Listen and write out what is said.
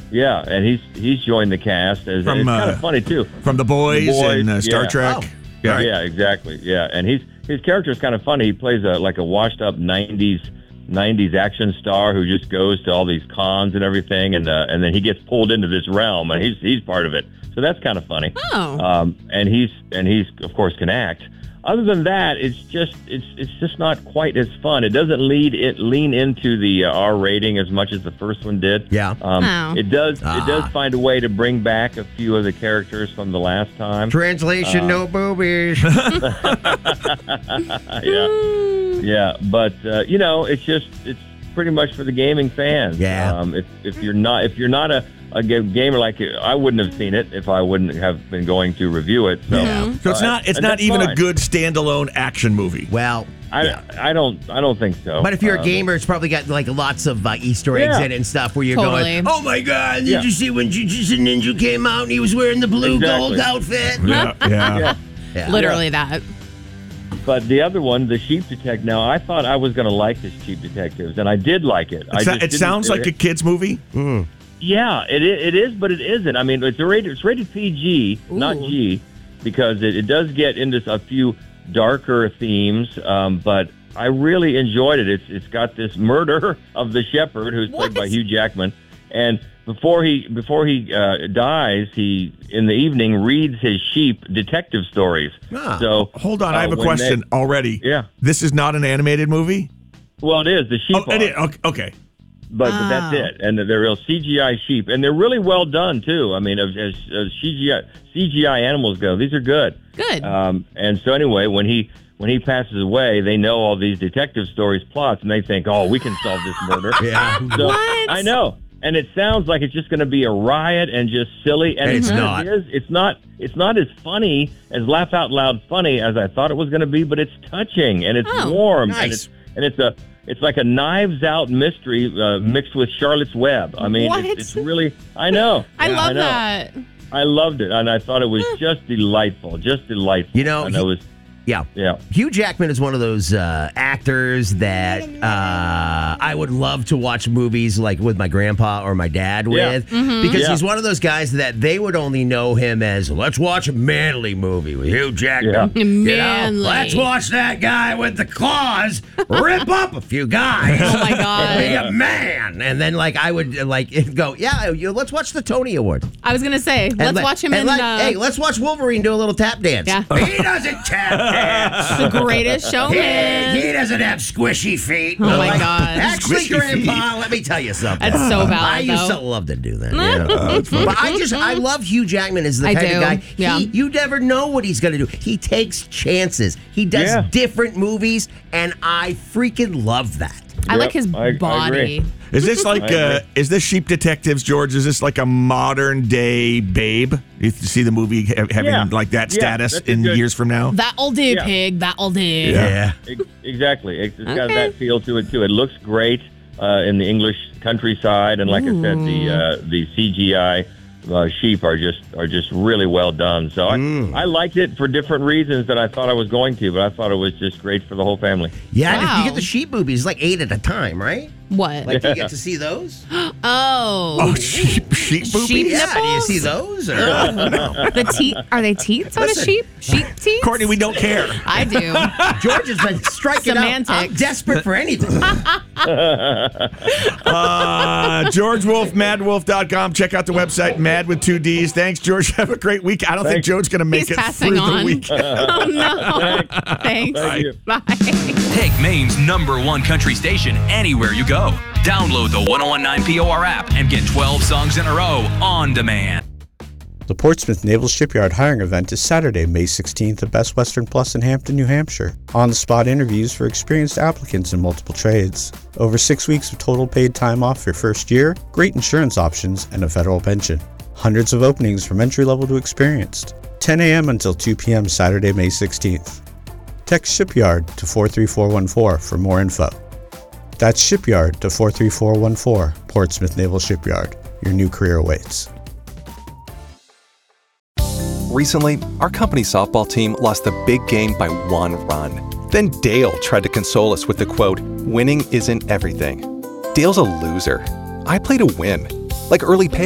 Yeah, and he's joined the cast. It's kind of funny too. From The Boys and Star Trek. Oh. Yeah, exactly. Yeah, and his character is kind of funny. He plays a washed-up '90s action star who just goes to all these cons and everything, and then he gets pulled into this realm, and he's part of it. So that's kind of funny. Oh. And he's of course can act. Other than that, it's just not quite as fun. It doesn't lean into the R rating as much as the first one did. Yeah. It does find a way to bring back a few of the characters from the last time. Translation: no boobies. Yeah, but it's pretty much for the gaming fans. Yeah. If you're not a gamer like it, I wouldn't have seen it if I wouldn't have been going to review it. So, So it's not even fine. a good standalone action movie. Well, I don't think so. but if you're a gamer, it's probably got like lots of Easter eggs in it and stuff where you're going, oh my God, did you see when Jujutsu Ninja came out and he was wearing the blue gold outfit? Yeah. Literally that. But the other one, the Sheep Detective. Now, I thought I was going to like this Sheep Detectives, and I did like it. It sounds like a kid's movie. Yeah, it is, but it isn't. I mean, it's rated PG, not G, because it does get into a few darker themes. But I really enjoyed it. It's got this murder of the shepherd, who's played by Hugh Jackman, and before he dies, he in the evening reads his sheep detective stories. So hold on, I have a question already. Yeah, this is not an animated movie. Well, it is. The sheep. It is. Okay. But that's it, and they're real CGI sheep, and they're really well done too. I mean, as CGI animals go, these are good. Good. And so anyway, when he passes away, they know all these detective stories plots, and they think, oh, we can solve this murder. So, what? I know, and it sounds like it's just going to be a riot and just silly, and it's not. It's not as funny as laugh out loud funny as I thought it was going to be, but it's touching and it's warm and it's like a Knives Out mystery mixed with Charlotte's Web. I mean, it's really, I know. I love that. I loved it, and I thought it was just delightful. You know, and it was. Yeah. Hugh Jackman is one of those actors that I would love to watch movies like with my grandpa or my dad with because he's one of those guys that they would only know him as, let's watch a manly movie with Hugh Jackman. Yeah. Manly. Let's watch that guy with the claws rip up a few guys. Oh, my God. Be a man. And then I would go, let's watch the Tony Award. I was going to say, let's watch him in... hey, let's watch Wolverine do a little tap dance. Yeah. He doesn't tap dance. The greatest showman. He doesn't have squishy feet. Oh, my God. Actually, Squishy Grandpa, let me tell you something. That's so valid, I used to love to do that. But I love Hugh Jackman as the kind of guy. Yeah. You never know what he's going to do. He takes chances. He does different movies, and I freaking love that. I like his body. I agree. Is this is this Sheep Detectives, George? Is this like a modern day Babe? You see the movie having like that status in years from now? That'll do, pig. That'll do. Yeah. Exactly. It's got that feel to it too. It looks great in the English countryside, and like I said, the CGI sheep are just really well done. So I liked it for different reasons than I thought I was going to, but I thought it was just great for the whole family. Yeah, and if you get the sheep movies, like 8 at a time, right? What? Like, do you get to see those? Oh, sheep movies? Sheep Yeah, do you nipples? see those? Or? The teeth? Are they teats on a sheep? Sheep teeth? Courtney, we don't care. I do. George has been striking Semantics. out. I'm desperate for anything. George Wolf, madwolf.com. Check out the website, Mad with 2 Ds. Thanks, George. Have a great week. I don't think Joe's going to make He's it passing through on. the week. Oh, no. Thanks. Thank you. Bye. Take Maine's #1 country station anywhere you go. Download the 1019 POR app and get 12 songs in a row on demand. The Portsmouth Naval Shipyard hiring event is Saturday, May 16th at Best Western Plus in Hampton, New Hampshire. On-the-spot interviews for experienced applicants in multiple trades. Over 6 weeks of total paid time off your first year, great insurance options, and a federal pension. Hundreds of openings from entry-level to experienced. 10 a.m. until 2 p.m. Saturday, May 16th. Text Shipyard to 43414 for more info. That's Shipyard to 43414, Portsmouth Naval Shipyard. Your new career awaits. Recently, our company softball team lost the big game by 1 run. Then Dale tried to console us with the quote, "Winning isn't everything." Dale's a loser. I play to win. Like early pay